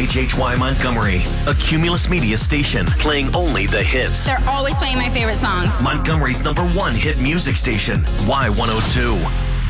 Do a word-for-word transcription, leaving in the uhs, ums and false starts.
H H Y Montgomery, a Cumulus Media station playing only the hits. They're always playing my favorite songs. Montgomery's number one hit music station, Y one oh two.